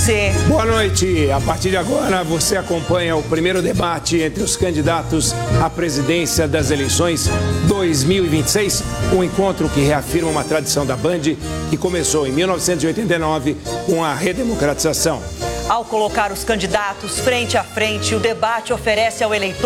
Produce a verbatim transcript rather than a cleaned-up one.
você. Boa noite. A partir de agora, você acompanha o primeiro debate entre os candidatos à presidência das eleições dois mil e vinte e seis. Um encontro que reafirma uma tradição da Band que começou em mil novecentos e oitenta e nove com a redemocratização. Ao colocar os candidatos frente a frente, o debate oferece ao eleitor